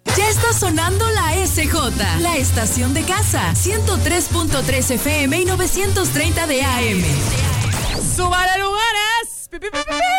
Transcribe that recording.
Ya está sonando la SJ, la estación de casa, 103.3 FM y 930 de AM. ¡Súbale lugares!